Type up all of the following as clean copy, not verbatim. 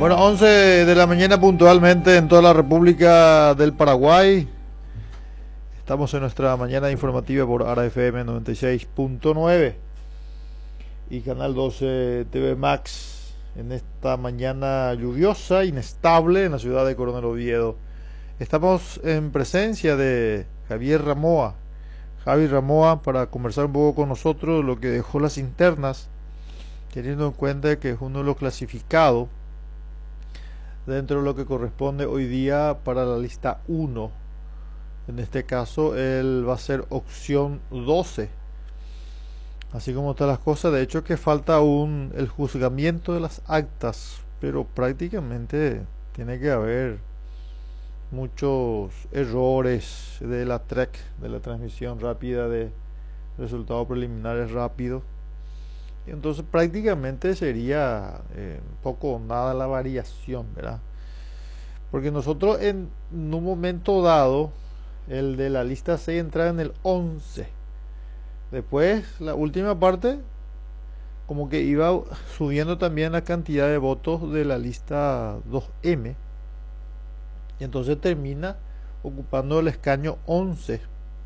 Bueno, 11 de la mañana puntualmente en toda la República del Paraguay. Estamos en nuestra mañana informativa por ARA FM 96.9 y Canal 12 TV Max en esta mañana lluviosa, inestable en la ciudad de Coronel Oviedo. Estamos en presencia de Javier Ramoa, Javi Ramoa, para conversar un poco con nosotros lo que dejó las internas, teniendo en cuenta que es uno de los clasificados dentro de lo que corresponde hoy día para la lista 1. En este caso él va a ser opción 12, así como están las cosas. De hecho que falta aún el juzgamiento de las actas, pero prácticamente tiene que haber muchos errores de la TREC, de la transmisión rápida de resultados preliminares rápidos. Entonces prácticamente sería poco o nada la variación, ¿verdad? Porque nosotros en un momento dado, el de la lista 6 entraba en el 11. Después, la última parte, como que iba subiendo también la cantidad de votos de la lista 2M. Y entonces termina ocupando el escaño 11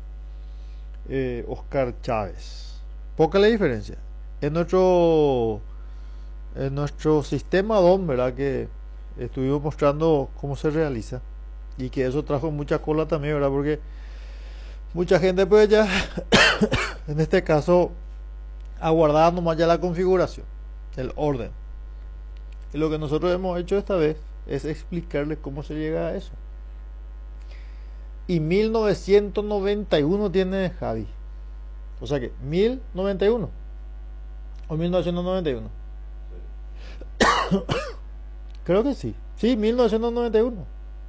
Oscar Chávez. Poca la diferencia. En nuestro sistema DOM, ¿verdad? Que estuvimos mostrando cómo se realiza y que eso trajo mucha cola también, ¿verdad? Porque mucha gente pues ya en este caso aguardaba nomás ya la configuración, el orden. Y lo que nosotros hemos hecho esta vez es explicarles cómo se llega a eso. Y 1991 tiene Javi. O sea que 1091 o 1991. Sí. Creo que sí. Sí, 1991.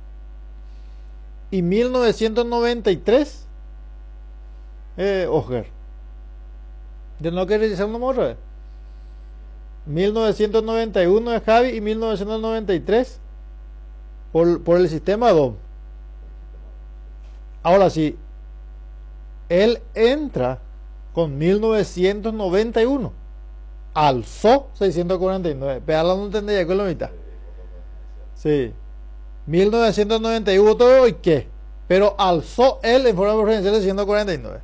Y 1993 Oscar. ¿De no querer decir un número? 1991 es Javi y 1993 por el sistema DOM. Ahora sí, él entra con 1991, alzó 649, pero no entendía con la mitad. Sí, 1991 todo y qué, pero alzó él en forma preferencial 649.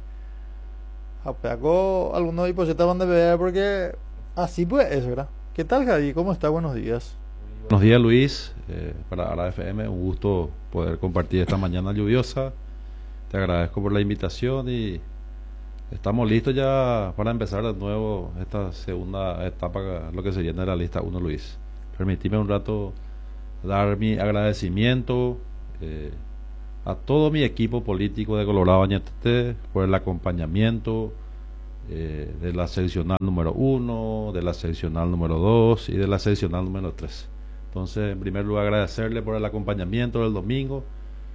Apagó algunos hipótesis van de ver porque así pues es, ¿verdad? ¿Qué tal, Javi? ¿Cómo está? Buenos días. Buenos días, Luis, para ARA FM, un gusto poder compartir esta mañana lluviosa. Te agradezco por la invitación y estamos listos ya para empezar de nuevo esta segunda etapa, lo que sería de la lista 1, Luis. Permitime un rato dar mi agradecimiento a todo mi equipo político de Colorado Bañetete por el acompañamiento de la seccional número 1, de la seccional número 2 y de la seccional número 3. Entonces, en primer lugar, agradecerle por el acompañamiento del domingo.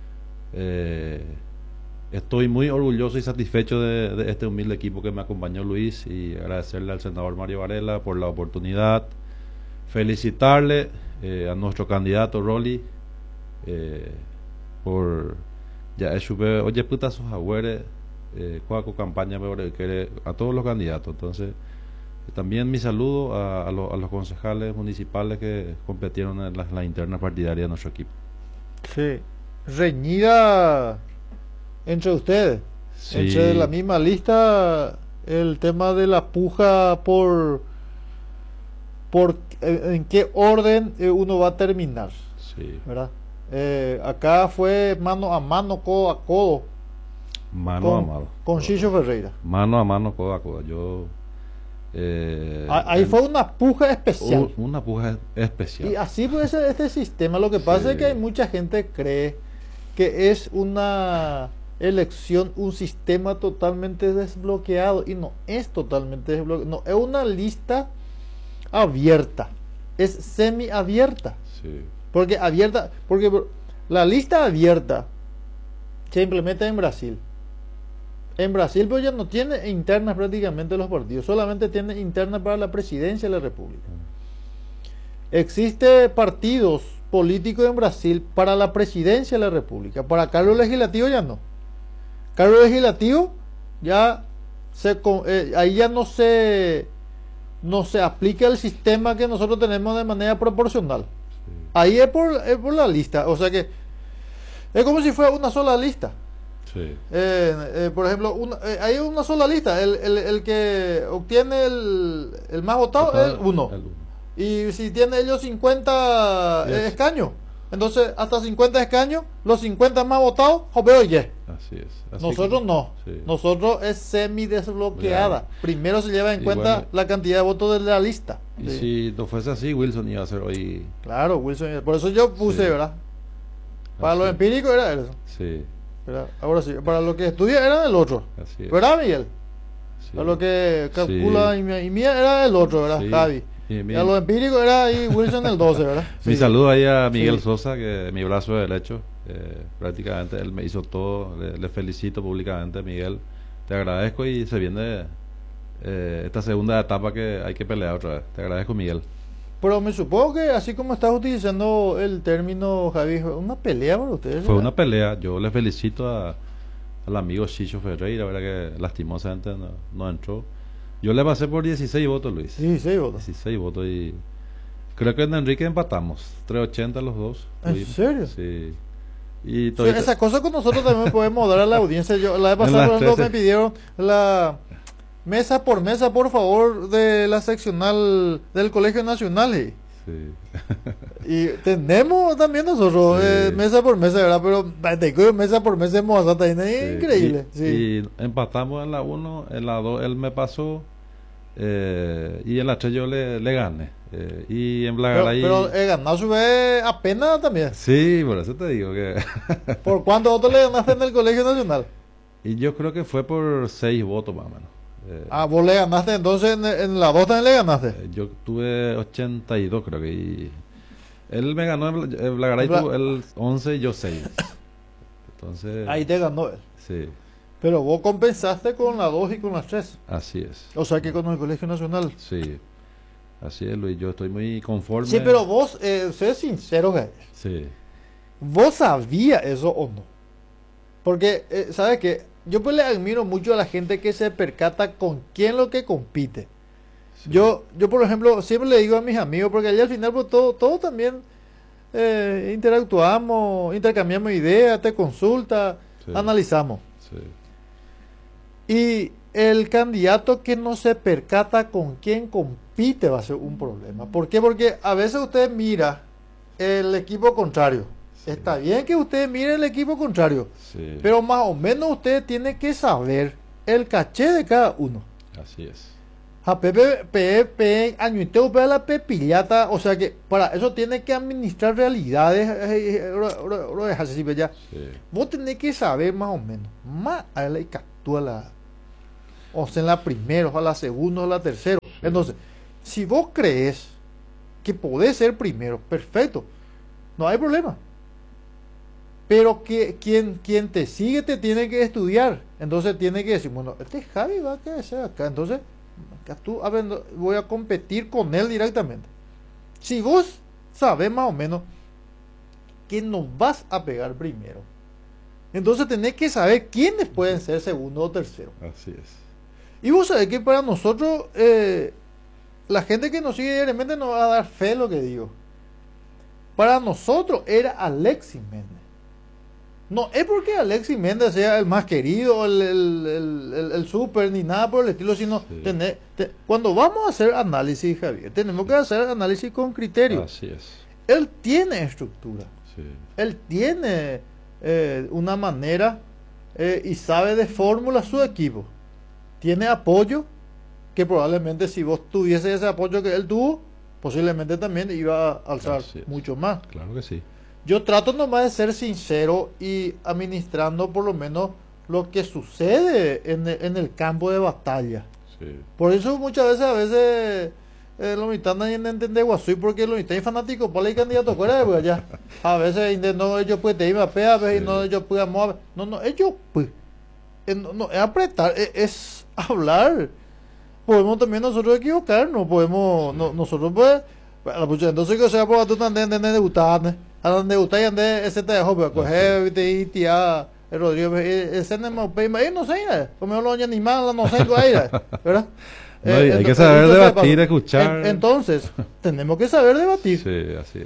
Estoy muy orgulloso y satisfecho de este humilde equipo que me acompañó, Luis, y agradecerle al senador Mario Varela por la oportunidad, felicitarle a nuestro candidato Rolly por ya oye puta sus agüeres cuaco campaña a todos los candidatos. Entonces también mi saludo a los concejales municipales que competieron en la interna partidaria de nuestro equipo. Sí, reñida entre ustedes, sí. Entre la misma lista, el tema de la puja por en qué orden uno va a terminar, sí, ¿verdad? Acá fue mano a mano, codo a codo, con Chicho Ferreira, mano a mano, codo a codo. Yo ahí fue una puja especial, una puja especial, y así puede ser este sistema. Lo que pasa sí, es que hay mucha gente que cree que es una elección, un sistema totalmente desbloqueado, y no es totalmente desbloqueado, no, es una lista abierta, es semiabierta, sí, porque la lista abierta se implementa en Brasil. En Brasil pues ya no tiene internas prácticamente los partidos, solamente tiene internas para la presidencia de la República. Existe partidos políticos en Brasil para la presidencia de la República, para cargo legislativo ya no. Cargo legislativo ya ahí ya no se aplica el sistema que nosotros tenemos de manera proporcional. Ahí es por la lista, o sea que es como si fuera una sola lista. Sí. Por ejemplo, hay una sola lista. El que obtiene el más votado es el 1. Y si tiene ellos 50 escaños, entonces hasta 50 escaños, los 50 más votados, veo ya. Así es. Así Nosotros no. Sí. Nosotros es semi-desbloqueada. Primero se lleva en cuenta bueno, la cantidad de votos de la lista. Y Sí. si no fuese así, Wilson iba a ser hoy. Claro, Wilson. Por eso yo puse, Sí. ¿verdad? Para Así los es. empíricos era eso. Sí, ¿Verdad? Ahora sí, para lo que estudia era el otro. así es. ¿Verdad, Miguel? Sí. Para lo que calcula Sí. y mía era el otro, ¿verdad? Sí. Javi. Y Y a lo empírico era ahí Wilson el 12, ¿verdad? Mi Sí. saludo ahí a Miguel Sí. Sosa, que mi brazo derecho, prácticamente él me hizo todo. Le felicito públicamente, Miguel. Te agradezco y se viene esta segunda etapa que hay que pelear otra vez. Te agradezco, Miguel. Pero me supongo que así como estás utilizando el término, Javi, fue una pelea para ustedes. Fue ¿verdad? una pelea. Yo le felicito al amigo Chicho Ferreira, verdad que lastimosamente no entró. Yo le pasé por 16 votos, Luis. 16 votos. 16 votos y creo que en Enrique empatamos. 380 los dos. ¿En Tuvimos. serio? Sí. Y Sí, todavía- esa cosa con nosotros también podemos dar a la audiencia. Yo la vez En pasada, las por ejemplo, 13. me pidieron la mesa por mesa, por favor, de la seccional del Colegio Nacional. Sí. Y tenemos también nosotros Sí. mesa por mesa, ¿verdad? Pero te digo, mesa por mesa hemos hasta ahí, es Sí. increíble. Y, Sí. y empatamos en la 1, en la 2 él me pasó y en la 3 yo le gané. Y en Blagaray... Pero ganar su vez apenas también. Sí, por eso te digo que... ¿Por cuántos votos le ganaste en el Colegio Nacional? Y yo creo que fue por 6 votos más o menos. Vos le ganaste, entonces en la 2 también le ganaste. Yo tuve 82 creo que y él me ganó en Blagaray Bla- tuvo el 11 y yo 6. Entonces, Ahí te ganó él. sí, Pero vos compensaste con la 2 y con la 3. así es. O sea que con el Colegio Nacional. Sí. Así es, Luis, yo estoy muy conforme. Sí, pero vos, sé sincero, Gael. Sí. ¿Vos sabías eso o no? Porque, ¿sabes qué? Yo pues le admiro mucho a la gente que se percata con quién lo que compite. Sí. Yo por ejemplo, siempre le digo a mis amigos, porque allá al final pues todo también interactuamos, intercambiamos ideas, te consulta, Sí. analizamos. Sí. Y el candidato que no se percata con quién compite va a ser un problema. ¿Por qué? Porque a veces usted mira el equipo contrario. Sí. Está bien que usted mire el equipo contrario, Sí. pero más o menos usted tiene que saber el caché de cada uno. Así es. A Pepe, añuiteo para la pepillata, o sea que para eso tiene que administrar realidades. Así, ya. Sí. Vos tenés que saber más o menos, más a la que actúa la, o sea, en la primera, o a la segunda, o a la tercera. Entonces, si vos crees que podés ser primero, perfecto, no hay problema. Pero que quien te sigue te tiene que estudiar. Entonces tiene que decir, bueno, este Javi va a quedar acá. Entonces, acá tú, a ver, voy a competir con él directamente. Si vos sabés más o menos que no vas a pegar primero, entonces tenés que saber quiénes pueden ser segundo o tercero. Así es. Y vos sabés que para nosotros, la gente que nos sigue diariamente nos va a dar fe lo que digo. Para nosotros era Alexis Méndez. No es porque Alexis Méndez sea el más querido, el súper, ni nada por el estilo, sino Sí. cuando vamos a hacer análisis, Javier, tenemos que hacer análisis con criterio. Así es. Él tiene estructura, Sí. él tiene una manera y sabe de fórmula su equipo. Tiene apoyo que probablemente si vos tuviese ese apoyo que él tuvo, posiblemente también iba a alzar Así es. mucho más. Claro que sí. Yo trato nomás de ser sincero y administrando por lo menos lo que sucede en el campo de batalla. Sí. Por eso muchas veces los mitad nadie entiende Guasuy porque los mitad fanáticos para el candidato fuera de pues allá. A veces no ellos pues te iban a pegar, a veces Sí. no ellos pues mover. No, ellos pues no es apretar, es hablar. Podemos también nosotros equivocarnos, podemos nosotros pues entonces que sea por tú también de debutar, a donde debutar y ande ese te dejó pues coger y tía el Rodrigo ese no me no sé, como los animales no sé ¿verdad? No, hay que saber debatir, escuchar. Entonces, tenemos que saber debatir. Sí, así es.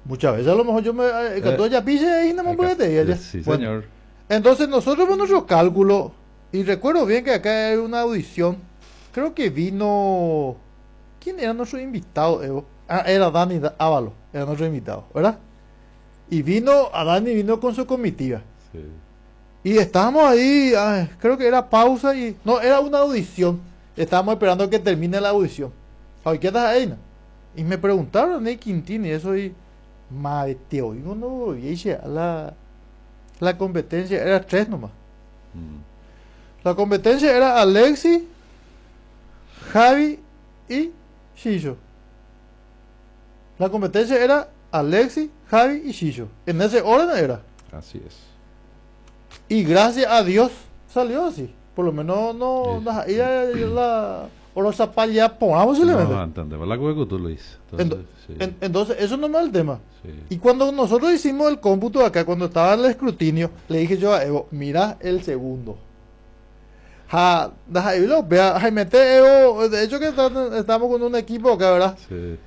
Muchas veces a lo mejor yo me cuando ya pise ahí no me puede decir ya. Sí, Bueno, señor. entonces nosotros con nuestro cálculo, y recuerdo bien que acá hay una audición, creo que vino, ¿quién era nuestro invitado, Evo? Ah, era Dani Ávalo, era nuestro invitado, ¿verdad? Y vino, a Dani vino con su comitiva. Sí. Y estábamos ahí, creo que era pausa y, no, era una audición. Estábamos esperando que termine la audición. Ay, ¿qué estás ahí? No? Y me preguntaron, Quintín y eso, y, madre, te oigo, no, y dice, la competencia era 3 nomás. La competencia era Alexi, Javi y Shisho. La competencia era Alexi, Javi y Shisho. En ese orden era. Así es. Y gracias a Dios salió así. Por lo menos no Sí. la Orosa ya pongamos simplemente. No, entendemos la cosa que tú lo dices. Entonces, sí. Entonces, eso no es el tema. Sí. Y cuando nosotros hicimos el cómputo acá, cuando estaba el escrutinio, le dije yo a Evo, mira el segundo. Mete Evo, de hecho que estamos con un equipo acá, ¿verdad? Sí.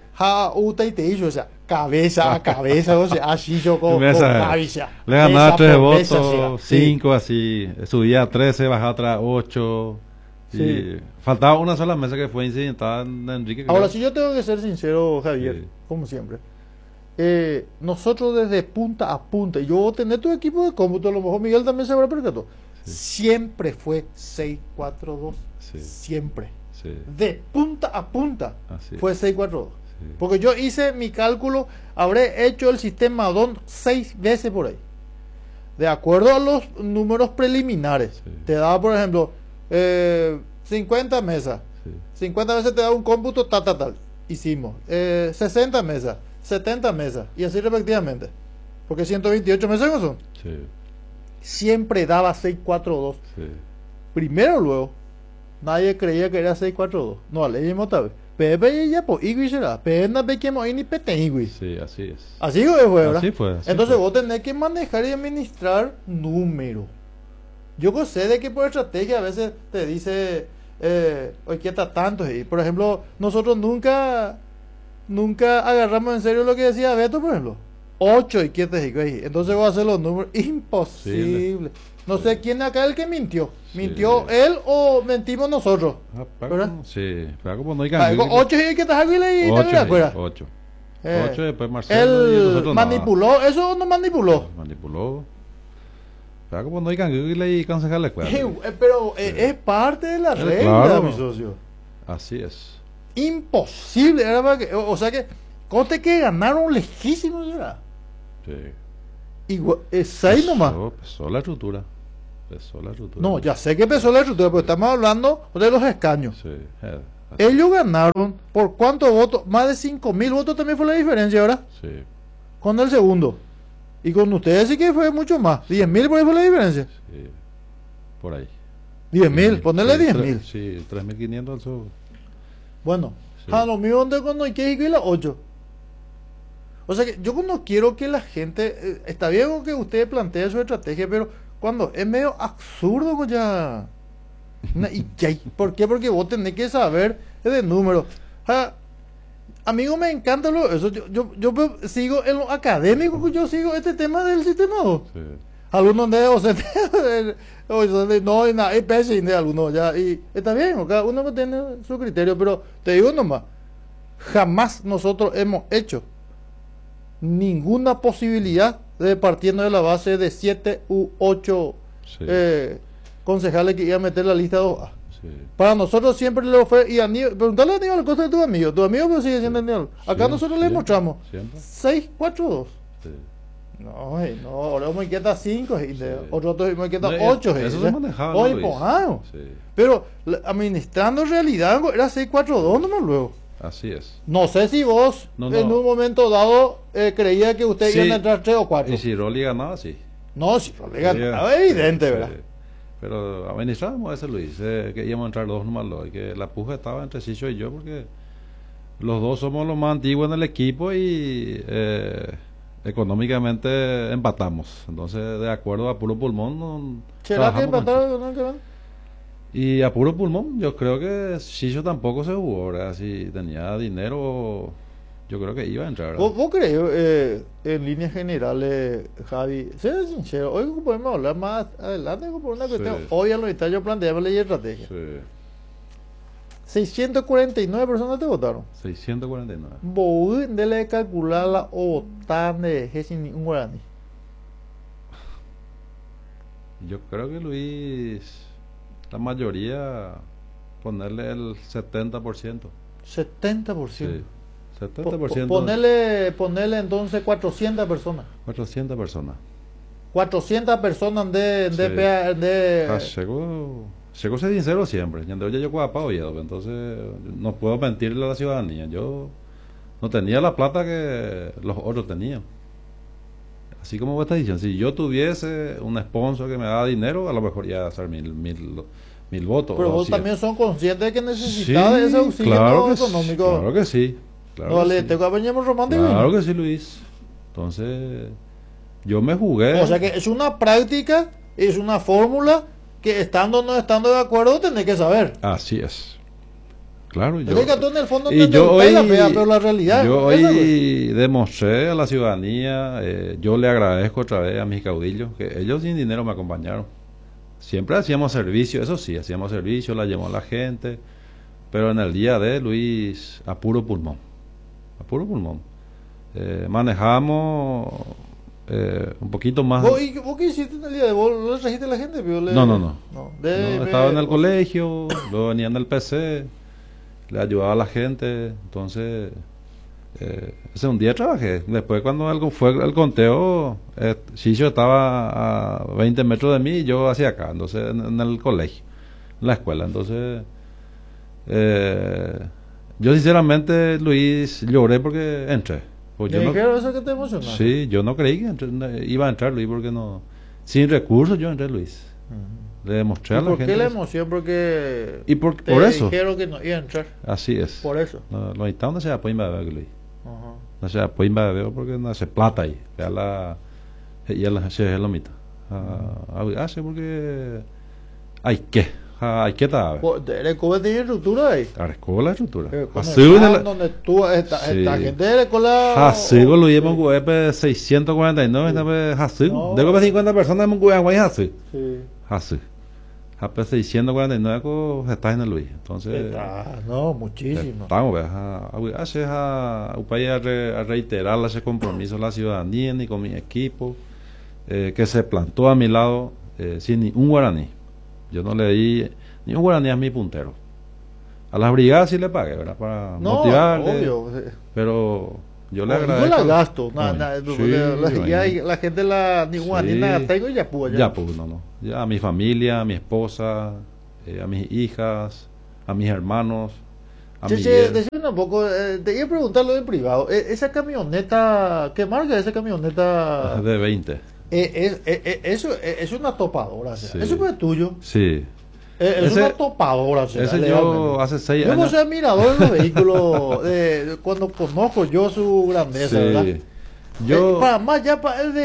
O sea, cabeza a cabeza, o sea, así yo con cabeza. Le ganaba 3 mesa, votos, sí. 5 así, subía a 13, bajaba atrás 8. Sí. Y faltaba una sola mesa que fue incidentada en Enrique. Ahora creo. sí yo tengo que ser sincero, Javier, Sí. como siempre. Nosotros desde punta a punta, yo tener tu equipo de cómputo, a lo mejor Miguel también se habrá percatado, Sí. siempre fue 6-4-2, Sí. siempre. Sí. De punta a punta Así fue es. 6-4-2. Sí. Porque yo hice mi cálculo, habré hecho el sistema DON 6 veces por ahí. De acuerdo a los números preliminares. Sí. Te daba, por ejemplo, 50 mesas. Sí. 50 veces te da un cómputo, tal. Hicimos. 60 mesas, 70 mesas, y así respectivamente. Porque 128 mesas no son. Sí. Siempre daba 6-4-2. Sí. Primero luego, nadie creía que era 6-4-2. No, le dijimos tal vez. Pepe ya por Igui será. Pepe no ve que ni pete Igui. Sí, así es. Así fue, ¿verdad? Así fue. Así Entonces fue. vos tenés que manejar y administrar números. Yo sé de que por estrategia a veces te dice, hoy quieta tanto. Y por ejemplo, nosotros nunca agarramos en serio lo que decía Beto, por ejemplo. 8 y quietas y ahí. Entonces voy a hacer los números. Imposible. No sé quién acá es el que mintió. Sí. ¿Mintió él o mentimos nosotros? ¿Verdad? Sí, pero como no hay Algo, 8 y que estás aquí y no me acuerdo. 8. Eh, 8 después Marcelo y Él nosotros manipuló, eso no manipuló. Manipuló. Pero como no hay canguile y concejal la escuela. Pero es parte de la regla, claro. mi socio. Así es. Imposible. Era para que, o sea que, conte que ganaron lejísimos, ¿verdad? Sí. Igual, 6 nomás. Pesó la estructura. Pesó la estructura. No, ya sé que empezó la estructura, pero estamos hablando de los escaños. Sí. Ellos ganaron, ¿por cuántos votos? Más de 5.000 votos también fue la diferencia, ¿verdad? Sí. Con el segundo. Y con ustedes sí que fue mucho más. 10.000 por ahí fue la diferencia. Sí. Por ahí. 10.000, ponerle Sí, 10.000. Sí, 3.500 al sur. Bueno, Sí. a lo mío donde cuando hay que ir a las 8. O sea que yo no quiero que la gente, está bien que usted plantee su estrategia, pero cuando es medio absurdo, pues ya. ¿Por qué? Porque vos tenés que saber de números. Amigo, me encanta eso. Yo sigo en lo académico, yo sigo este tema del sistema 2. Sí. Algunos de no, es pésimo de algunos ya. Y está bien, cada uno tiene su criterio, pero te digo nomás, jamás nosotros hemos hecho ninguna posibilidad de partiendo de la base de 7 u 8 Sí. concejales que iban a meter la lista 2A. Sí. Para nosotros siempre lo fue, y preguntarle a Aníbal Costa de tu amigo pues sigue siendo Aníbal. Acá Sí, nosotros le siempre, mostramos siempre. 6-4-2. Sí. No, ahora me queda 5, otro me queda No, 8. eso se manejaba, Hoy, Luis. Sí. Sí. Pero administrando realidad era 6-4-2 nomás luego. Así es. No sé si vos No, en un momento dado creía que usted Sí. iba a entrar 3 o 4. Y si Rolly ganaba, sí. No, si no le ganaba, Sí, evidente, sí. ¿verdad? Pero administrábamos ese Luis, que íbamos a entrar 2 nomás, y que la puja estaba entre Chicho y yo, porque los dos somos los más antiguos en el equipo y económicamente empatamos. Entonces, de acuerdo a puro pulmón, ¿Será que trabajamos empataron? ¿No? y a puro pulmón, yo creo que Chicho tampoco se jugó, ¿verdad? Si tenía dinero Yo creo que iba a entrar. ¿Vos crees, en líneas generales, Javi, sé sincero, hoy podemos hablar más adelante por una cuestión, Sí. hoy a lo que yo planteaba ley de estrategia. Sí. 649 personas te votaron. 649. Vos de calcular la OTAN de sin un guaraní. Yo creo que Luis, la mayoría, ponerle el 70%. 70%. Sí. 70%. Ponele entonces 400 personas. 400 personas. 400 personas de Sí. de Llegó ser sincero siempre. Yo cuapa oído, entonces no puedo mentirle a la ciudadanía. Yo no tenía la plata que los otros tenían. Así como vos estás diciendo, si yo tuviese un sponsor que me da dinero, a lo mejor iba a hacer mil votos. Pero o vos 100. también son conscientes de que necesitas de ese auxilio económico. Claro que sí. Claro No, que le sí. tengo a romántico. Claro que sí, Luis. Entonces, yo me jugué. O sea que es una práctica, es una fórmula que estando o no estando de acuerdo tenés que saber. Así es. Claro, Es que tú en el fondo y te yo gusta hoy, la pega, pero la realidad yo esa, hoy demostré a la ciudadanía, yo le agradezco otra vez a mis caudillos, que ellos sin dinero me acompañaron. Siempre hacíamos servicio, eso sí, hacíamos servicio, la llevó a la gente, pero en el día de Luis, a puro pulmón. A puro pulmón. Manejamos un poquito más. ¿Vos qué hiciste en el día de vos? ¿No le trajiste a la gente? No. No, No, estaba en el colegio, luego venía en el PC, le ayudaba a la gente, entonces ese un día trabajé. Después cuando algo fue el conteo, Chicho estaba a 20 metros de mí y yo hacia acá, entonces en el colegio, en la escuela. Entonces yo sinceramente, Luis, lloré porque entré. Pues ¿Me yo no, dijeron eso que te emocionó? sí, yo no creí que iba a entrar, Luis, porque no, sin recursos yo entré, Luis. Le demostré a la ¿Por gente. qué la emoción? Porque Y por te eso. dijeron que no iba a entrar. Así es. Por eso. No está donde se apoya bebé, Luis. Ajá. No se apoya bebé porque no hace plata ahí. Ya la se es lo mitad. Hace porque hay que estar. ¿Eres cómo tiene estructura ahí? Arrescó la estructura. Con Así el una plan donde tú esta Sí. gente de la escuela. Así lo llevamos en 649, esta vez así. No. De 50 personas en Guay así. Sí. Así. Hape 649 estás en el Luis. Entonces No, muchísimo. estamos a reiterar ese compromiso a la ciudadanía y con mi equipo que se plantó a mi lado sin ni un guaraní. Yo no le di ni un guaraní a mi puntero. A las brigadas sí le pagué, ¿verdad? Para No, motivarle. obvio. Pero yo le Yo agradezco. la gasto. Sí, La gente ni guanina Sí. tengo y ya puedo. Ya, pues, no. Ya a mi familia, a mi esposa, a mis hijas, a mis hermanos, a mi Decime un poco, te iba a preguntarlo en privado. Esa camioneta, ¿qué marca es esa camioneta? de 20. Eso es una topadora. Sí. Eso no es tuyo. Sí. Es Ese- una topadora. Ese legalmente. yo hace 6 Yo no años. soy admirador de los vehículos cuando conozco yo su grandeza, Sí. ¿verdad? Yo, Para más ya para el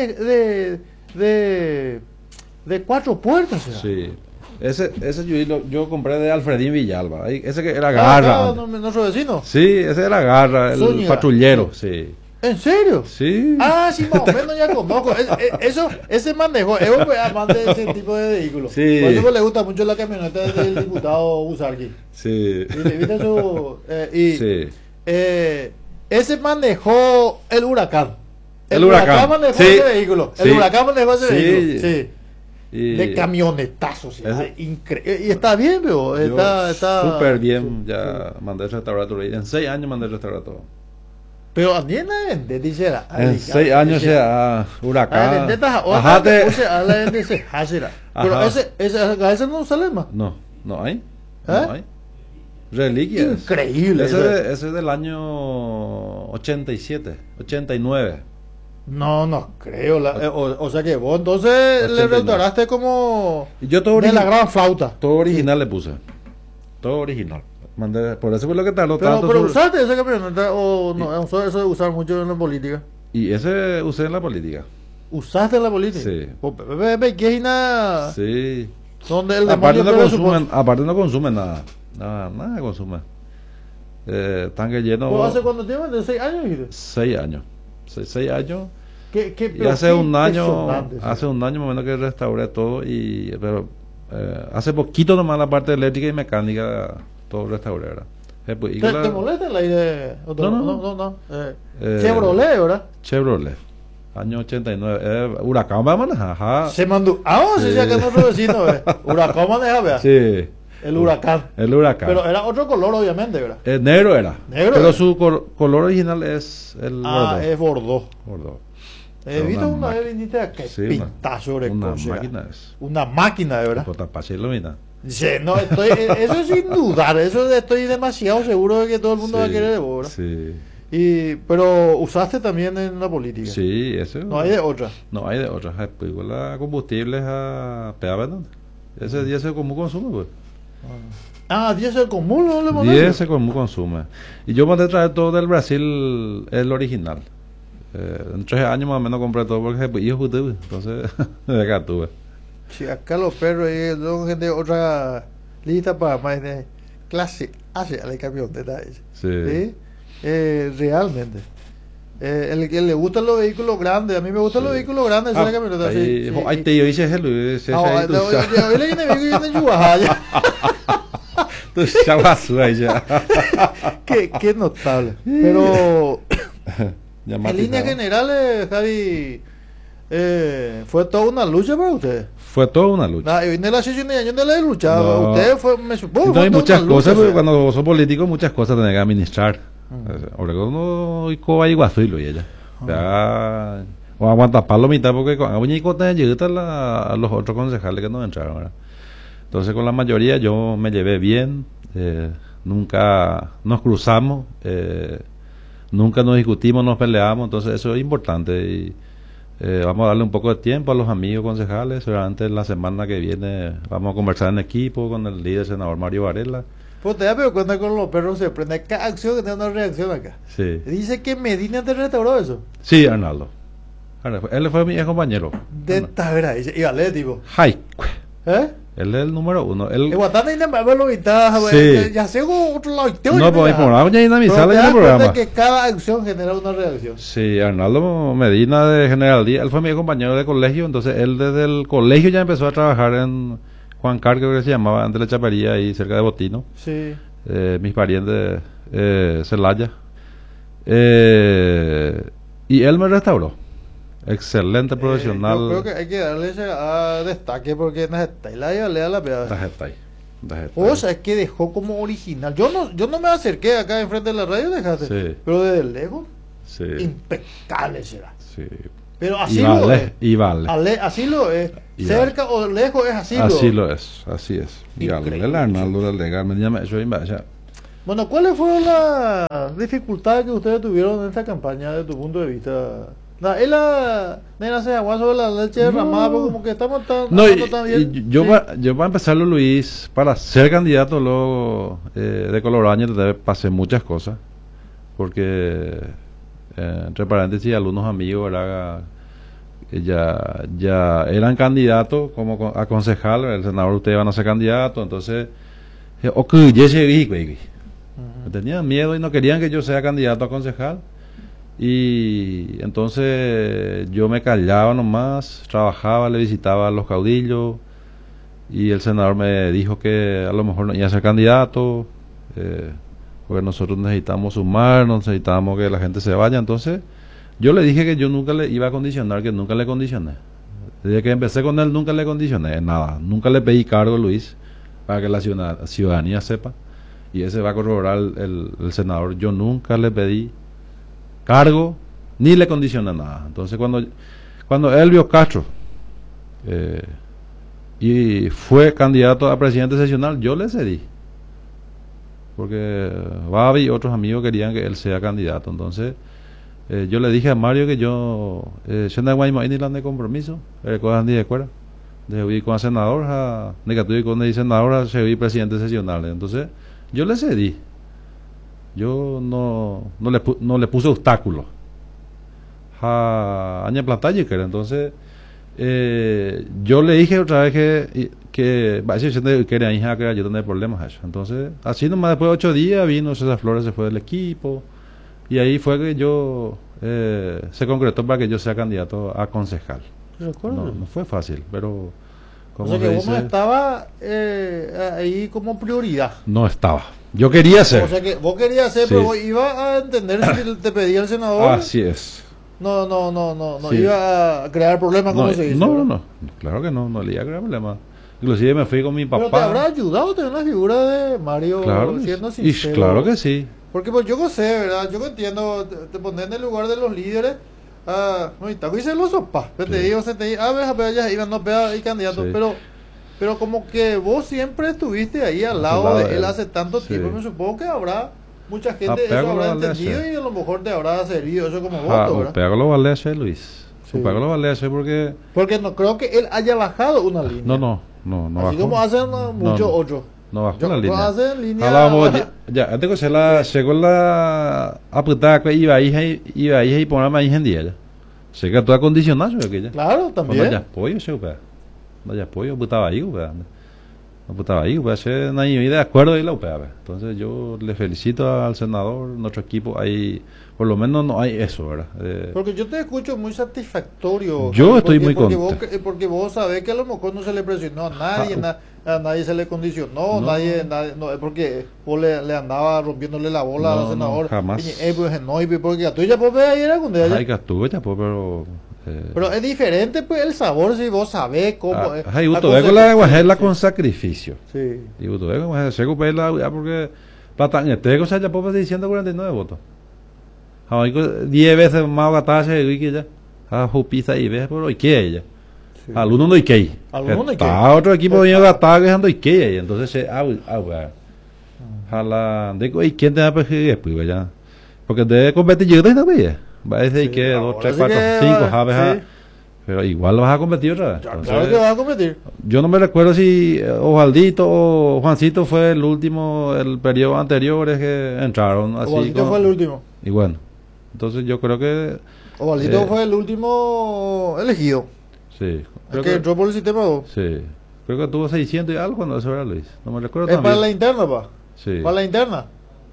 de 4 puertas. ¿será? sí. Ese yo compré de Alfredín Villalba. Ese que era garra. Nuestro vecino. Sí, ese era garra, el Zúñiga. patrullero, sí. ¿En serio? Sí. Ah, sí, más o menos ya conozco. Ese manejo, es amante de ese tipo de vehículos. Sí. Por eso le gusta mucho la camioneta del diputado Usarqui. Sí. ¿Viste su, Sí. ese manejó el huracán. El huracán. manejó Sí. ese vehículo. El Sí. huracán manejó ese Sí. vehículo. Sí. Y De camionetazos. Ese- Increíble. Y está bien, pero yo está súper bien. Ya mandé el restaurante. En 6 años mandé el restaurante. Pero a mí no vende, dice la. En 6 años ya huracán. Ajate. Ajate. Pero Ajá. ese no sale más. No, no hay. ¿Eh? No hay. Reliquias. Increíble. Ese es del año 87, 89. No creo. O sea que vos entonces 89. le restauraste como Y yo todo de la original. gran flauta. Todo original le puse. Todo original. Mandé, por eso fue lo que tardó tanto. Pero usaste esa camioneta o no, eso de usar mucho en la política. Y ese usé en la política. ¿Usaste en la política? Sí. ¿Qué es nada? Sí. Donde el Aparte demonio no pero consumen nada. Nada consume. tanque lleno. ¿Pues hace cuánto tiempo? ¿De 6 años? Dijiste? 6 años. 6 años. Pero Y hace qué un año, impresionante, sí. hace un año más o menos que restauré todo pero hace poquito nomás la parte eléctrica y mecánica todo restauré, ¿verdad? Pues, ¿Te molesta el aire? No. Chevrolet, ¿verdad? Chevrolet, año 89. Huracán va a manejar, ajá. Se mandó. Sí. Se acá nuestro vecino, Huracán maneja, vea. Sí. El huracán. El huracán. Pero era otro color, obviamente, ¿verdad? Negro era. Negro pero era. su color original es el Bordeaux. Es Bordeaux. Bordeaux. He visto una vez viniste a que pintazo de una cosa. máquina es. Una máquina, de verdad. Potapache ilumina. Sí, no, eso es sin dudar, eso estoy demasiado seguro de que todo el mundo va a querer de vos, ¿verdad? Sí. Pero usaste también en la política. Sí, eso. No hay de otra. No hay de otra. Pues la combustible a peaje, ¿no? Ese día se común consume, pues. Diésel común, ¿no le mandé? Diésel común consume. Y yo mandé traer todo del Brasil, el original. En 3 años más o menos compré todo porque pues, yo jugué, entonces de acá tuve. Sí, acá los perros son gente de otra lista para más de clase A, la camioneta ese. Sí. Realmente. El que le gustan los vehículos grandes, a mí me gustan los vehículos grandes, esa es la camioneta. Ahí te yo hice el Luis. No, yo le viene vehículo y viene Yuajaya. Tú ya basura ya. Qué notable. Pero en líneas generales, Javi, fue toda una lucha para ustedes. Fue toda una lucha. En la sesión de año no le luchaba. No. Ustedes me supongo. No, hay muchas cosas, porque o sea. cuando sos político, muchas cosas tenés que administrar. Ahora no hay coba y guasuilo y ella. O aguanta palo mitad, porque a los otros concejales que no entraron, ¿verdad? Entonces con la mayoría yo me llevé bien, nunca nos cruzamos, nunca nos discutimos, nos peleamos, entonces eso es importante y vamos a darle un poco de tiempo a los amigos concejales. Seguramente la semana que viene vamos a conversar en equipo con el líder senador Mario Varela. Pues te das cuenta con los perros se prende cada acción que tiene una reacción acá. Sí. Dice que Medina te restauró eso. Sí, Arnaldo. Él fue mi ex compañero. De esta vera, dice, y Atlético. Ay. Él es el número 1. El Guatán y verlo ya sé otro lado. No, pues por ya inamizable en el programa. Que cada acción genera una reacción. Sí, Arnaldo Medina de General Díaz, él fue mi compañero de colegio, entonces él desde el colegio ya empezó a trabajar en Juan Car, creo que se llamaba, antes de la chapería ahí cerca de Botino. Sí. Mis parientes Celaya. Y él me restauró. Excelente profesional. Yo creo que hay que darle ese destaque porque le da la pedaza. O sea, es que dejó como original. Yo no me acerqué acá enfrente de la radio, dejaste. Sí. Pero desde lejos, sí. Impecable será. Sí. Pero así lo es. Y vale. Así lo es. Y cerca o lejos es así. Lo es. Así es. Y vale. El Arnaldo legal me llama eso. Bueno, ¿cuáles fueron las dificultades que ustedes tuvieron en esta campaña desde tu punto de vista? La nena se llamó sobre la leche derramada, pero como que estamos tan bien. Yo para empezarlo, Luis, para ser candidato luego de Coloraña pasé muchas cosas, porque entre paréntesis algunos amigos ya eran candidatos como a concejal, el senador ustedes van a ser candidato, entonces me tenían miedo y no querían que yo sea candidato a concejal. Y entonces yo me callaba nomás, trabajaba, le visitaba a los caudillos y el senador me dijo que a lo mejor no iba a ser candidato, porque nosotros necesitamos sumarnos, necesitamos que la gente se vaya. Entonces yo le dije que yo nunca le iba a condicionar, que nunca le condicioné. Desde que empecé con él nunca le condicioné nada, nunca le pedí cargo, Luis, para que la ciudadanía sepa, y ese va a corroborar el senador. Yo nunca le pedí cargo ni le condiciona nada. Entonces cuando Elvio Castro y fue candidato a presidente seccional, yo le cedí, porque Babi y otros amigos querían que él sea candidato. Entonces yo le dije a Mario que yo no hay de compromiso cosas ni de cuera de ir con el senador con el senador se vi presidente seccional. Entonces yo le cedí. Yo no le puse obstáculos a Aña Plata. Entonces yo le dije otra vez que va a decir que era hija que yo tener problemas eso. Entonces, así nomás después de 8 días vino César Flores, se fue del equipo y ahí fue que yo se concretó para que yo sea candidato a concejal. No fue fácil, pero o sea que vos no estaba ahí como prioridad. No estaba. Yo quería hacer. O sea que vos querías hacer, sí. Pero vos ibas a entender si te pedía el senador. Así es. No sí. Iba a crear problemas como se dice. No, claro que no le iba a crear problemas. Inclusive me fui con mi papá. Pero te habrá ayudado tener la figura de Mario, claro, siendo sincero. Claro que sí. Porque pues yo sé, ¿verdad? Yo entiendo, te pones en el lugar de los líderes. No, y te celoso, pa. Pero te digo, ya iban no pega y candidato, sí. Pero como que vos siempre estuviste ahí al lado de él hace tanto tiempo, me supongo que habrá mucha gente eso habrá entendido y a lo mejor te habrá servido eso como voto, ¿verdad? Pero lo vale hacer, Luis. Sí. Lo vale hacer porque no creo que él haya bajado una línea. No así bajó. Como hacen muchos otros. No bajó la línea. Hacen línea. Ya, antes que llegó la apretada que iba ahí y ponerme ahí en día. Se quedó toda condicionada aquella. Claro, también. No ya apoyo, no ya apoyo, estaba ahí, no estaba ahí, nadie de acuerdo ahí la UPA. Entonces yo le felicito al senador, nuestro equipo, ahí por lo menos no hay eso, ¿verdad? Porque yo te escucho muy satisfactorio. Yo estoy muy contento. Porque vos sabés que a lo mejor no se le presionó a nadie, a nadie se le condicionó, nadie porque vos le andaba rompiéndole la bola al senador. Jamás. Porque a tú ya puedes ver ahí era con ella. Ay, que tú ya pero es diferente pues el sabor si vos sabés cómo y la con sacrificio. Sí. Y usted se recupera porque para cosa ya puedo diciendo 49 votos. 10 veces más gatarse y que ya a jupisa y ves pero qué ella. Algunos no hay que ir. Otro equipo viene a gastar dejando y que entonces se jala de quién te va a perseguir pues ya. Porque de competir yo no veía. Va a decir que 2, 3, 4, 5 aves, pero igual vas a competir otra vez. Entonces, claro que vas a competir. Yo no me recuerdo si Osvaldito o Juancito fue el último, el periodo anterior es que entraron. Osvaldito fue el último. Y bueno, entonces yo creo que Osvaldito fue el último elegido. Sí. El que entró por el sistema 2. Sí. Creo que tuvo 600 y algo cuando eso era Luis. No me recuerdo ¿Es también. para la interna, pa? Sí. ¿Para la interna?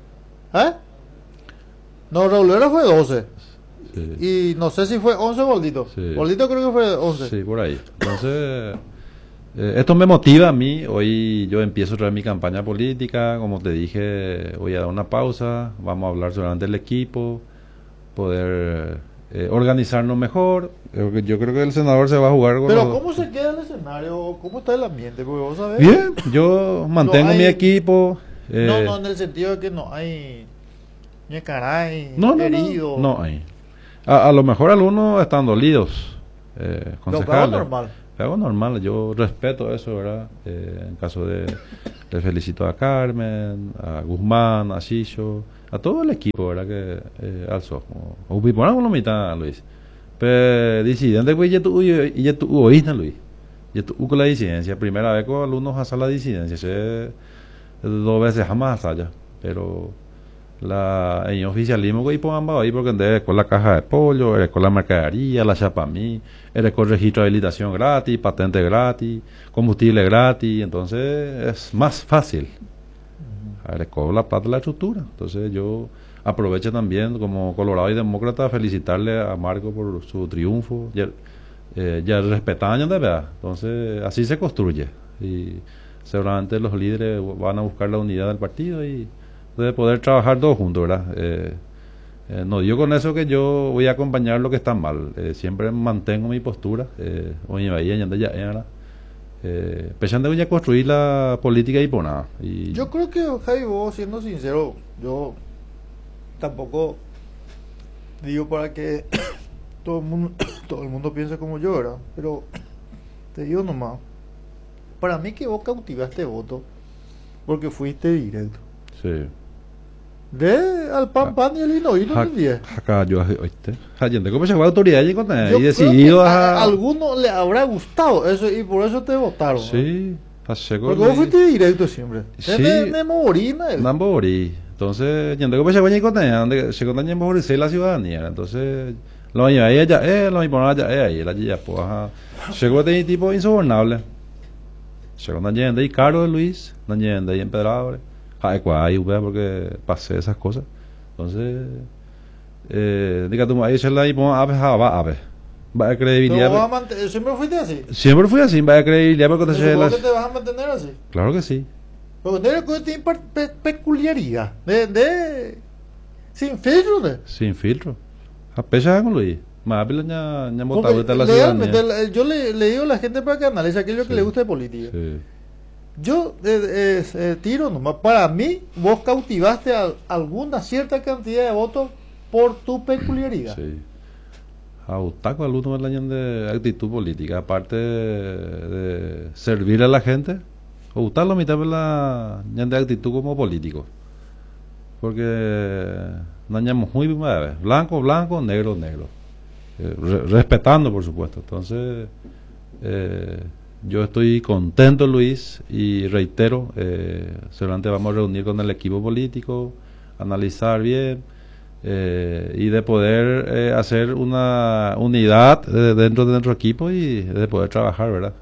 No, Raulero fue 12. Sí. Y no sé si fue 11 Boldito. Sí. Boldito creo que fue 11. Sí, por ahí. Entonces, esto me motiva a mí. Hoy yo empiezo otra vez mi campaña política. Como te dije, voy a dar una pausa. Vamos a hablar solamente del equipo. Poder organizarnos mejor. Yo creo que el senador se va a jugar con Pero ¿cómo se queda el escenario? ¿Cómo está el ambiente? Porque vos sabés. Bien, yo mantengo mi equipo. No, en el sentido de que no hay ni caray, herido. No hay. A lo mejor algunos están dolidos, concejales. Algo normal, yo respeto eso, ¿verdad? En caso de le felicito a Carmen, a Guzmán, a Chicho, a todo el equipo, ¿verdad? Que alzó. O ponemos la mitad, Luis. Pero disidente, pues ya tú oíste, Luis. Ya tú con la disidencia. Primera vez que los alumnos hacen la disidencia. 2 veces jamás allá. Pero el oficialismo que pongan ahí porque eres con la caja de pollo, eres con la mercadería, la chapamí, eres con registro de habilitación gratis, patente gratis, combustible gratis, entonces es más fácil. Eres con la plata de la estructura. Entonces yo aprovecho también como Colorado y Demócrata felicitarle a Marco por su triunfo. Ya respetaban de verdad. Entonces así se construye y seguramente los líderes van a buscar la unidad del partido y de poder trabajar todos juntos, ¿verdad? No digo con eso que yo voy a acompañar lo que está mal. Siempre mantengo mi postura. Oye, vaya, ya era. Pensando voy a construir la política y por nada. Yo creo que, Javi, vos siendo sincero, yo tampoco digo para que todo el mundo piense como yo, ¿verdad? Pero te digo nomás, para mí que vos cautivaste voto porque fuiste directo. Sí. Al pan y el hino acá yo oíste gente cómo se va a autoridad y decidido a algunos le habrá gustado eso y por eso te votaron sí porque vos fuiste directo siempre sí no morí entonces gente cómo se va a contar se contaña mejor la ciudadanía entonces lo iba a ella lo iba a allá ahí la ya pues llegó de tipo insobornable Llegó Nayende y Caro de Luis, Nayende y Emperador. Ahí porque pasé esas cosas. Entonces, diga tú, ahí se la y pongo aves, va a credibilidad. ¿Siempre fuiste así? Siempre fui así, va a credibilidad porque te ¿Supongo que te vas a mantener así? Claro que sí. Porque tiene peculiaridad. Sin filtro, ¿no? Sin filtro. A pesar con Luis. Más bien ya porque la legalmente, yo le digo a la gente para que analice aquello que le gusta de política. Sí. Yo tiro nomás. Para mí, vos cautivaste a alguna cierta cantidad de votos por tu peculiaridad. Sí. A Utaco al último año de actitud política, aparte de servir a la gente, Utaco la mitad de la de actitud como político. Porque no añamos muy blanco, blanco, negro, negro. Respetando, por supuesto. Entonces, yo estoy contento, Luis, y reitero, seguramente vamos a reunir con el equipo político, analizar bien, y de poder hacer una unidad dentro de nuestro equipo y de poder trabajar, ¿verdad?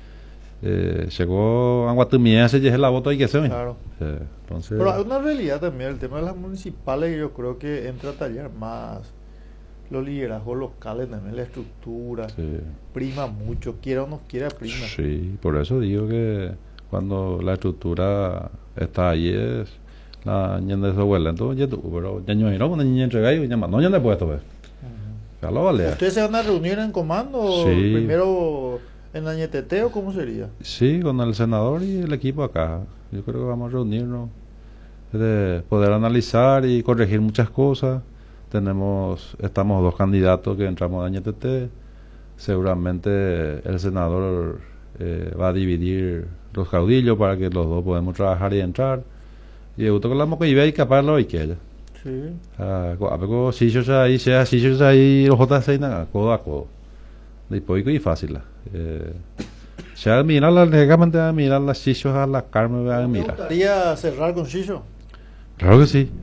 Llegó a Guatemala, se llegó la voto y que se Claro. entonces, Pero hay una realidad también, el tema de las municipales, yo creo que entra a tallar más los liderazgos locales, también la estructura, sí. prima mucho, quiera o no quiera, prima. Sí, por eso digo que cuando la estructura está ahí es la ñanda de su abuela, entonces ya tú, pero ya no una niña entrega y llama, no ya no he puesto, pues. Ya lo vale. ¿Ustedes se van a reunir en comando? Sí. Primero en la ñetete o cómo sería? Sí, con el senador y el equipo acá. Yo creo que vamos a reunirnos, de poder analizar y corregir muchas cosas. Estamos dos candidatos que entramos a ñetete. Seguramente el senador va a dividir los caudillos para que los dos podamos trabajar y entrar. Y yo con la moca y ve y caparlo y que ella. Sí. A poco si yo ahí sea si yo ahí los J6 nada codo a codo. Después y fácil. Ya mirar legalmente mirar las sillas a la Carmen va a ¿Te mirar. gustaría cerrar con Chicho? Claro que sí.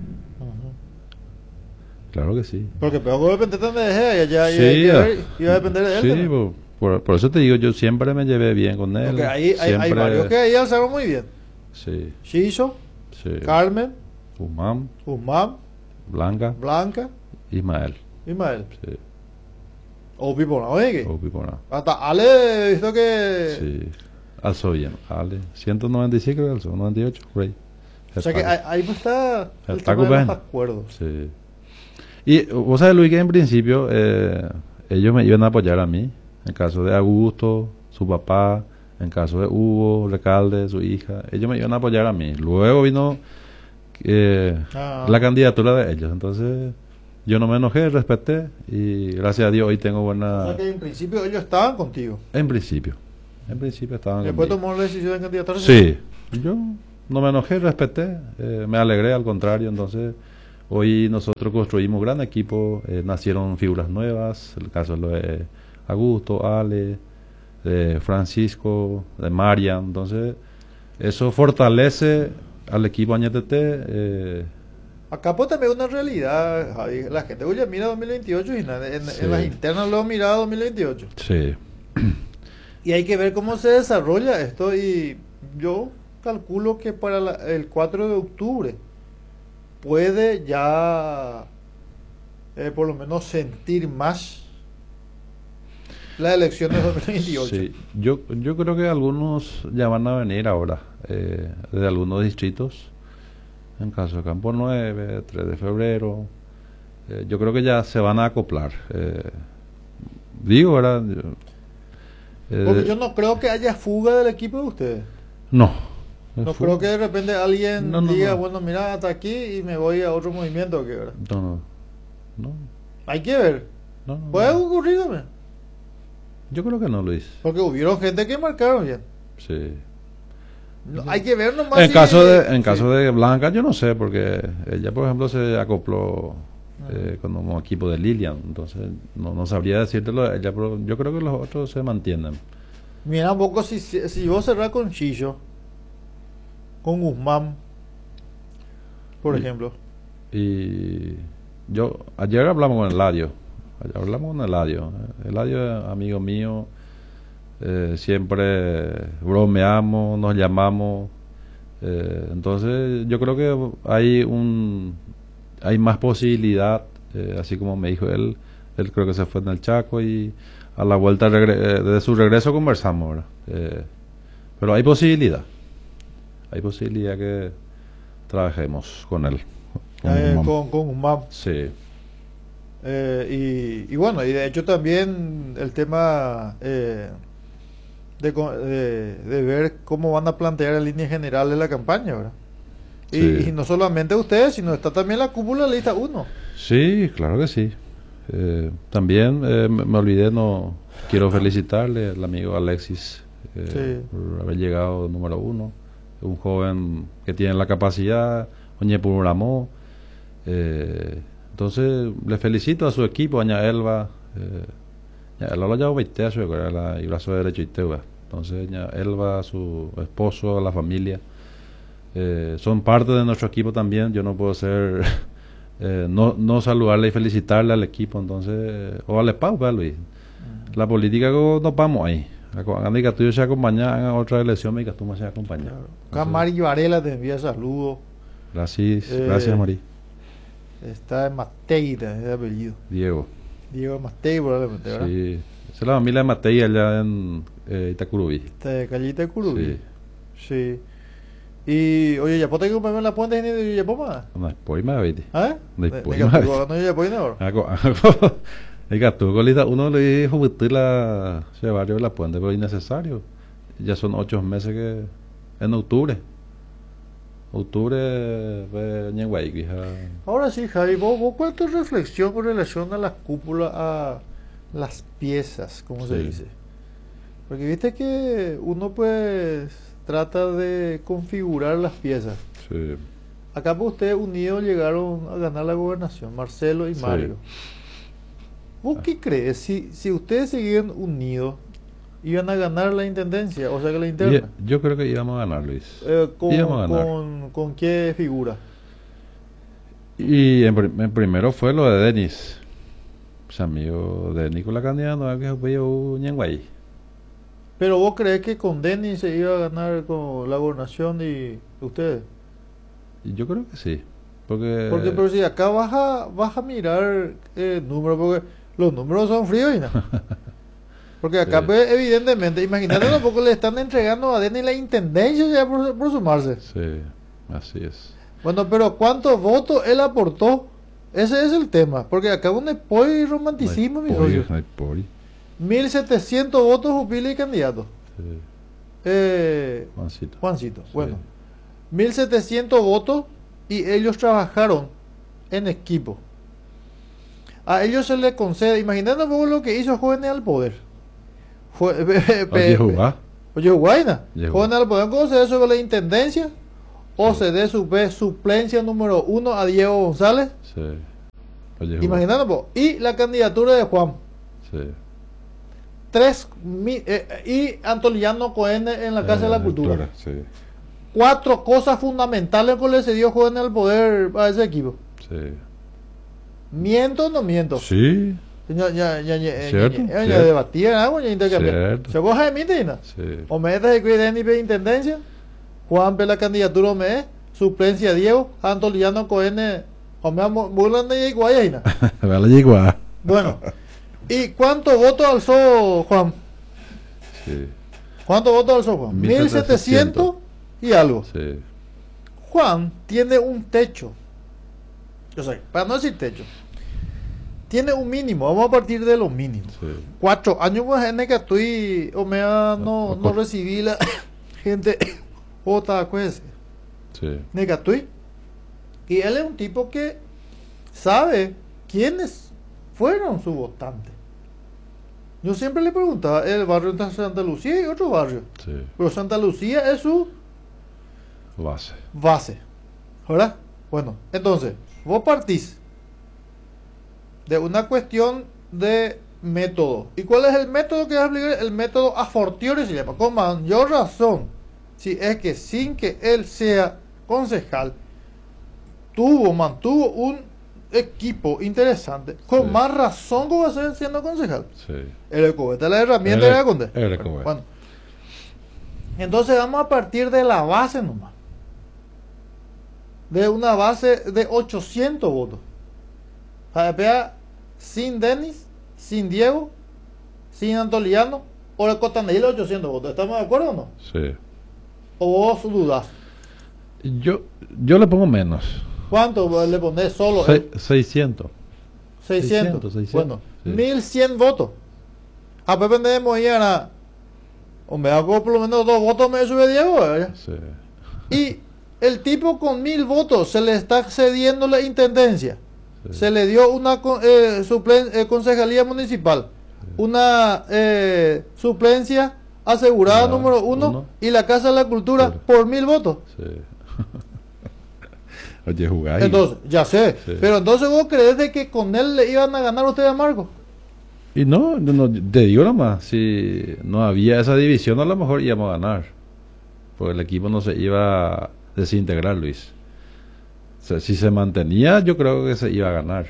Claro que sí. Porque pero de repente te dejé allá Sí, iba a depender de él. Sí, ¿no? por eso te digo, yo siempre me llevé bien con él. Porque hay siempre, varios que ahí alzaron muy bien. Sí, Chicho, sí. Carmen, Humam, Blanca, Ismael. Ismael. Sí. O Pipona, oye O Pipona. hasta Ale, he visto que... Sí. Alzó bien. Ale. 196 creo que alzó. 98. Rey. O sea que ahí pues está el Está tema de bien. los acuerdos. Sí. Y vos sabés, Luis, que en principio ellos me iban a apoyar a mí. En caso de Augusto, su papá. En caso de Hugo, Recalde, su hija. Ellos me iban a apoyar a mí. Luego vino la candidatura de ellos. Entonces yo no me enojé, respeté. Y gracias a Dios hoy tengo buena... O sea que en principio ellos estaban contigo. En principio estaban Después conmigo. tomó la decisión de candidatura. Sí, yo no me enojé, respeté, me alegré, al contrario. Entonces, hoy nosotros construimos un gran equipo, nacieron figuras nuevas, el caso de Augusto, Ale, de Francisco, de Marian. Entonces, eso fortalece al equipo Añetete. Acá pues también una realidad, Javi. La gente oye, mira 2028 y Sí. en las internas lo mira 2028. Sí, Y hay que ver cómo se desarrolla esto y yo calculo que para el 4 de octubre puede ya por lo menos sentir más la elección de 2028. sí. Yo creo que algunos ya van a venir ahora, de algunos distritos. En caso de Campo 9, 3 de febrero, yo creo que ya se van a acoplar. Digo, ¿verdad? Porque yo no creo que haya fuga del equipo de ustedes. No. No creo que de repente alguien No, diga, no. bueno, mira, hasta aquí y me voy a otro movimiento. ¿Qué, verdad? No. Hay que ver. No. Puede ocurrir también. Yo creo que no, Luis. Porque hubieron gente que marcaron bien. Sí. No, hay que ver nomás. En si- caso de Blanca, yo no sé, porque ella, por ejemplo, se acopló con un equipo de Lilian. Entonces, no sabría decírtelo a ella, pero yo creo que los otros se mantienen. Mira un poco si vos cerrás con Chillo, con Guzmán, por Y- ejemplo. Y ayer hablamos con Eladio. Eladio es amigo mío, siempre bromeamos, nos llamamos. Entonces yo creo que hay más posibilidad, así como me dijo él creo que se fue en el Chaco y a la vuelta de su regreso conversamos, ¿verdad? Pero hay posibilidad que trabajemos con él. Con Humam. Sí. Y bueno, y de hecho también el tema de ver cómo van a plantear en línea general de la campaña, ¿verdad? Sí. Y no solamente ustedes, sino está también la cúpula de lista 1. Sí, claro que sí. También me olvidé, no quiero felicitarle al amigo Alexis Sí. por haber llegado número 1. Un joven que tiene la capacidad, Oñe Puramó. Entonces le felicito a su equipo, Aña Elba. Elba lo llevo 20 años, y brazo derecho y teuga. Entonces Aña Elba, su esposo, la familia, son parte de nuestro equipo también. Yo no puedo ser no saludarle y felicitarle al equipo. Entonces, o al Pau, Luis. La política que nos vamos ahí. A tú se acompaña en otra elección, me tú se acompaña. Camari Varela te envía saludos. Gracias Mari. Está en Mateira, es el apellido. Diego Matei, probablemente, ¿verdad? Sí, esa es la familia de Matei allá en Itacurubí. Calle Itacurubí. Sí. Sí. Y, oye, ¿ya puedo comprarme la puente de Yapoma? No, después me viste. ¿Ah? No, después tú, Colita, uno le dijo que la barrio de la puente, pero innecesario. Ya son 8 meses que en octubre. Ahora sí, Javi, ¿vos cuál es tu reflexión con relación a las cúpulas, a las piezas, como se dice? Porque viste que uno pues trata de configurar las piezas. Sí. Acá pues ustedes unidos llegaron a ganar la gobernación, Marcelo y Mario. ¿Vos qué crees? Si ustedes seguían unidos, iban a ganar la intendencia, o sea que la interna. Yo creo que íbamos a ganar, Luis. Íbamos a ganar. ¿Con qué figura? Y en primero fue lo de Denis. Pues amigo de Nicolás Candiano, que fue Ñenguay. Pero vos crees que con Denis se iba a ganar con la gobernación y ustedes. Yo creo que sí. Porque pero si acá vas a mirar números, porque los números son fríos y nada. Porque acá pues, evidentemente, imagínate tampoco le están entregando a Denis la intendencia ya por sumarse. Sí, así es. Bueno, pero ¿cuántos votos él aportó? Ese es el tema, porque acá un spoiler y romanticismo, mi socio. 1700 votos Jupila y candidato. Sí. Juancito. Sí. Bueno, 1700 votos y ellos trabajaron en equipo. A ellos se les concede, imagínate un poco lo que hizo Jóvenes al Poder. Oye, Guayna. Jóvenes al Poder concede sobre la intendencia o se dé su suplencia número 1 a Diego González. Sí. Imagínate un poco. Y la candidatura de Juan. Sí. Y Antoliano Cohen en la Casa de la Cultura. Sí. 4 cosas fundamentales que le cedió Jóvenes al Poder a ese equipo. Sí. ¿Miento o no miento? Sí. ¿Cierto? Debatía algo, ¿se coge de mitina? Sí. O me de Denis de intendencia, Juan P. la candidatura me suplencia Diego, Antoliano Cohen, o me burlan de Iguayana. Bueno, ¿y cuántos votos alzó Juan? Sí. ¿Cuántos votos alzó Juan? 1700 y algo. Sí. Juan tiene un techo. Yo sé, para no decir techo. Tiene un mínimo, vamos a partir de lo mínimo. Sí. 4 años pues en que estoy, o me no recibí la gente otra cosa. Sí. Negatui. Y él es un tipo que sabe quiénes fueron sus votantes. Yo siempre le preguntaba, el barrio de Santa Lucía y otro barrio. Sí. Pero Santa Lucía es su base. ¿Verdad? Bueno, entonces, vos partís de una cuestión de método. ¿Y cuál es el método que vas a aplicar? El método a fortiori se llama. Con mayor razón, si es que sin que él sea concejal, mantuvo un equipo interesante, con Sí. más razón que va a ser siendo concejal. Sí. El Ecobeta es la herramienta de la Conde. El Ecobeta. Bueno, entonces vamos a partir de la base nomás. De una base de 800 votos. Japea sin Denis, sin Diego, sin Antoliano, o el Cotanil 800 votos. ¿Estamos de acuerdo o no? Sí. ¿O vos dudás? Yo le pongo menos. ¿Cuánto le ponés solo? 600. 600. 600. Bueno, Sí. 1100 votos. A Pepe de Mollana, o me hago por lo menos 2 votos, me sube Diego. ¿verdad? Sí. Y el tipo con 1000 votos se le está cediendo la intendencia. Sí. Se le dio una concejalía municipal, una suplencia asegurada Claro, número 1 uno. y la Casa de la Cultura Claro. por 1000 votos. Sí. Oye, jugáis. Entonces, ya sé, Sí. pero entonces vos crees de que con él le iban a ganar ustedes a Marco. Y no, te digo nomás, si no había esa división a lo mejor íbamos a ganar. Porque el equipo no se iba a desintegrar, Luis. O sea, si se mantenía, yo creo que se iba a ganar.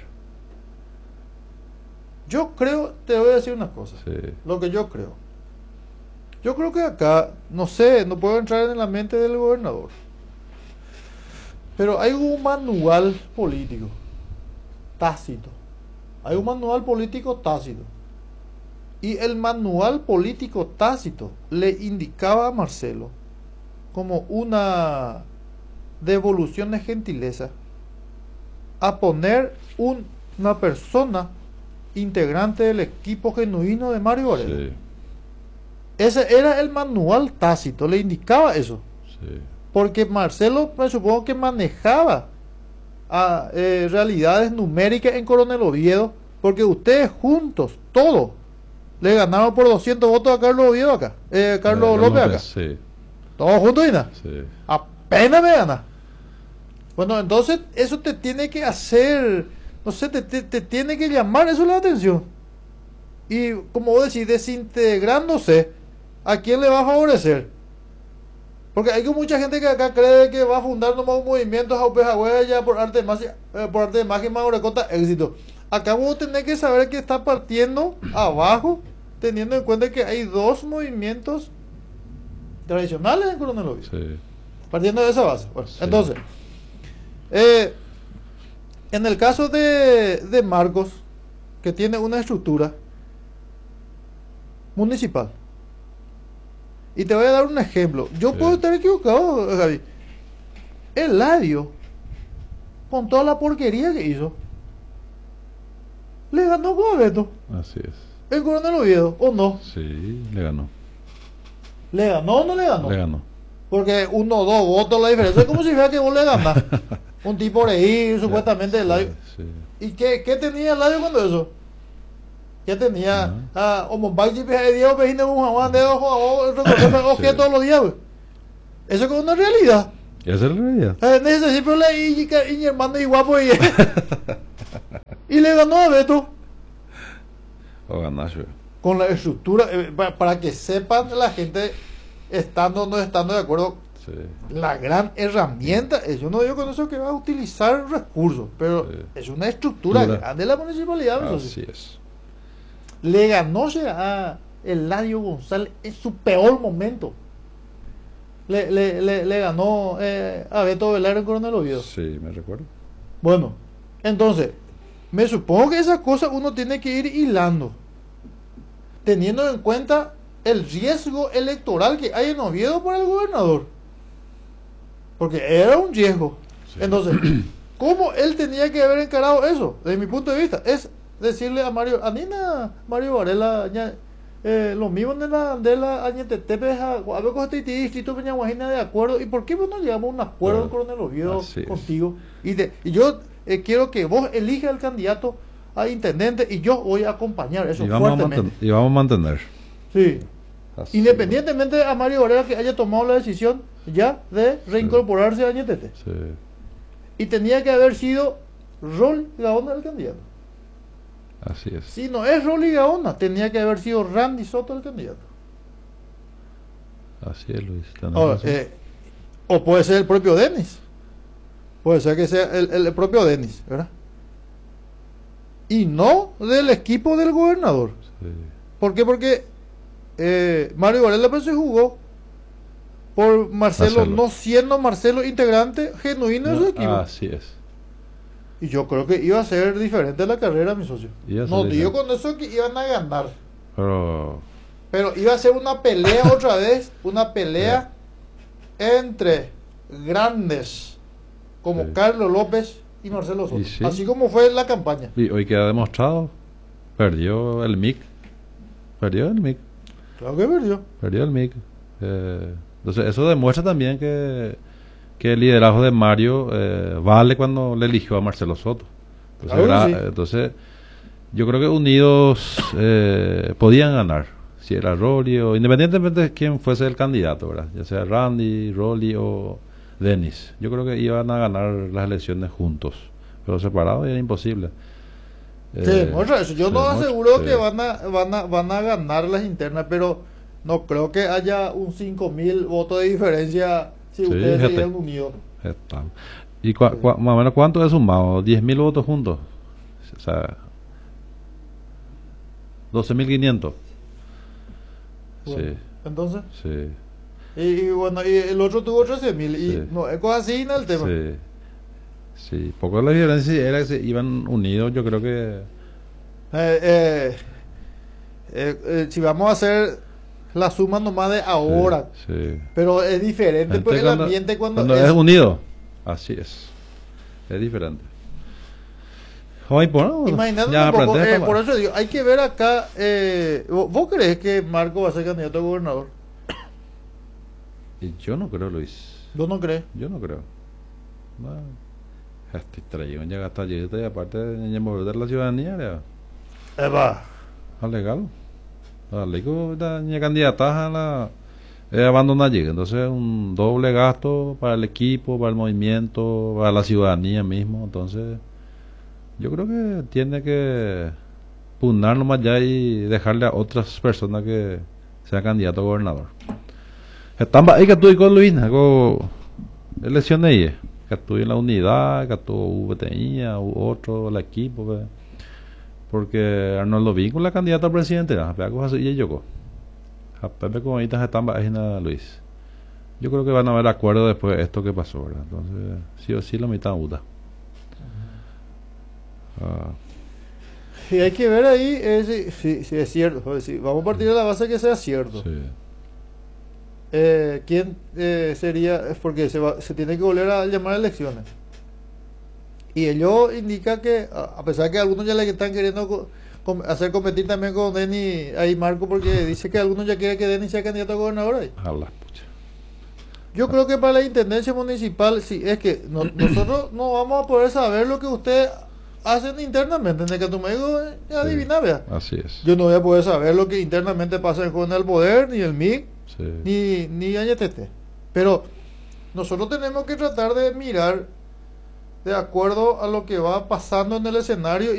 Yo creo, te voy a decir una cosa, Sí. lo que yo creo. Yo creo que acá, no sé, no puedo entrar en la mente del gobernador. Pero hay un manual político tácito. Hay un manual político tácito. Y el manual político tácito le indicaba a Marcelo como una devolución de gentileza a poner una persona integrante del equipo genuino de Mario Varela. Sí. Ese era el manual tácito, le indicaba eso. Sí. Porque Marcelo, me supongo que manejaba realidades numéricas en Coronel Oviedo, porque ustedes juntos, todos, le ganaron por 200 votos a Carlos Oviedo acá, Carlos López acá. Sí. Todos juntos y nada. Sí. Apenas me gana. Bueno, entonces eso te tiene que hacer, no sé, te tiene que llamar eso la atención. Y como vos decís, desintegrándose, ¿a quién le va a favorecer? Porque hay mucha gente que acá cree que va a fundar nomás un movimiento ya por arte de magia, y más éxito. Acá vos tenés que saber que está partiendo abajo, teniendo en cuenta que hay dos movimientos tradicionales en Coronel Oviedo. Sí. Partiendo de esa base. Bueno, Sí. entonces, en el caso de Marcos, que tiene una estructura municipal, y te voy a dar un ejemplo. Yo Sí. puedo estar equivocado, Javi. Eladio, con toda la porquería que hizo, le ganó con Beto Así es. el Coronel Oviedo, ¿o no? Sí, le ganó. ¿Le ganó o no le ganó? Le ganó. Porque 1 o 2 votos la diferencia. Es como si fuera que vos le ganás. Un tipo por ahí, supuestamente, Eladio. Sí. ¿Y qué tenía Eladio cuando eso? ¿Qué tenía? Como Baiji Diego Pejine Juan de Ojo que todos los días, güey. Eso es una realidad. Esa es la realidad. Necesito leí y mi hermano y guapo y y le ganó a Beto O ganaste. con la estructura, para que sepan la gente, estando o no estando de acuerdo. Sí. La gran herramienta, yo no digo con eso que va a utilizar recursos, pero Sí. es una estructura Dura. grande de la municipalidad. Eso sí. Así es. Le ganó a Eladio González en su peor momento. Le ganó a Beto Velar en Coronel Oviedo. Sí, me recuerdo. Bueno, entonces, me supongo que esas cosas uno tiene que ir hilando, teniendo en cuenta el riesgo electoral que hay en Oviedo para el gobernador. Porque era un riesgo. Sí. Entonces, ¿cómo él tenía que haber encarado eso? Desde mi punto de vista, es decirle a Mario Varela, lo mismo de la Añetetepe, a ver con este distrito Peñaguajina de acuerdo. ¿Y por qué no llegamos a un acuerdo en Coronel Oviedo Así es. contigo? Y yo quiero que vos elijas al candidato a intendente y yo voy a acompañar eso Y vamos, fuertemente. y vamos a mantener. Sí. Así. Independientemente de a Mario Varela que haya tomado la decisión ya de reincorporarse a Añetete. Sí. Y tenía que haber sido Rolly Gaona el candidato. Así es. Si no es Rolly Gaona, tenía que haber sido Randy Soto el candidato. Así es, Luis. tenés Ahora, razón. o puede ser el propio Denis. Puede ser que sea el propio Denis, ¿verdad? y no del equipo del gobernador. Sí. ¿Por qué? Porque Mario Varela pues se jugó por Marcelo, no siendo Marcelo integrante genuino de su equipo. Así es. Y yo creo que iba a ser diferente la carrera, mi socio. No digo con eso que iban a ganar. Pero iba a ser una pelea otra vez, una pelea entre grandes como Carlos López y Marcelo Soto. Sí. Así como fue la campaña. Y hoy queda demostrado. Perdió el MIC. Claro que perdió. Perdió el MIC. Entonces eso demuestra también que el liderazgo de Mario vale cuando le eligió a Marcelo Soto. Entonces, claro sí. Entonces yo creo que unidos podían ganar. Si era Rolly o independientemente de quién fuese el candidato, ¿verdad? Ya sea Randy, Rolly o Dennis. Yo creo que iban a ganar las elecciones juntos. Pero separados era imposible. Demuestra eso. Yo no aseguro que van a ganar las internas, pero no creo que haya un 5.000 votos de diferencia si ustedes seguían unidos. ¿Y más o menos cuánto es sumado? ¿10.000 votos juntos? O sea, 12.500. Bueno, sí. Entonces. Sí. Y bueno, y el otro tuvo 13.000. Y Sí. no, es cosa así en el tema. Sí. Sí. Poco la diferencia era que se iban unidos, yo creo que. Si vamos a hacer la suma nomás de ahora. Sí. Pero es diferente pues, el ambiente cuando es unido. Así es. Es diferente. Imagínate un poco, por eso digo, hay que ver acá, ¿vos crees que Marco va a ser candidato a gobernador? Yo no creo, Luis. ¿Vos no crees? Yo no creo. No. Estoy trayendo ya hasta allí y aparte de mover la ciudadanía, ya. Eva. Legal. La ley que candidata a la abandonar allí. Entonces un doble gasto para el equipo, para el movimiento, para la ciudadanía mismo. Entonces yo creo que tiene que pugnar nomás ya y dejarle a otras personas que sean candidato a gobernador. Están ahí que estuve con Luis, con elecciones ahí, que estuve en la unidad, que estuvo VTI, u otro, el equipo, porque Arnoldo Víncula la candidata a presidente, así y yo a Pepe como ahorita están ahí Luis. Yo creo que van a haber acuerdo después de esto que pasó, ¿verdad? Entonces, sí o sí la mitad UTA. Y hay que ver ahí si es cierto. Vamos a partir de la base que sea cierto. Sí. ¿Quién sería? Porque se tiene que volver a llamar a elecciones. Y ello indica que, a pesar de que algunos ya le están queriendo hacer competir también con Denny ahí Marco, porque dice que algunos ya quieren que Denny sea candidato a gobernador ahí. Yo creo que para la intendencia municipal, sí, es que nosotros no vamos a poder saber lo que ustedes hacen internamente. En el que tú me digo, adivina, vea. Así es. Yo no voy a poder saber lo que internamente pasa con el poder, ni el MIC, ni AYTT. Pero nosotros tenemos que tratar de mirar de acuerdo a lo que va pasando en el escenario